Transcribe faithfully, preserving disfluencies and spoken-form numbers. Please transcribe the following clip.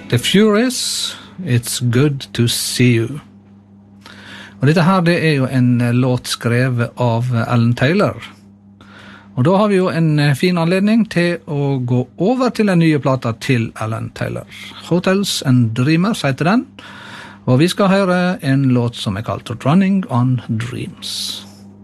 The Furies, It's Good to See You. Og dette her, det er jo en låt skrevet av Alan Taylor. Og da har vi jo en fin anledning til å gå over til den nye plata til Alan Taylor. Hotels and Dreamers heter den, og vi skal høre en låt som er kalt Running on Dreams.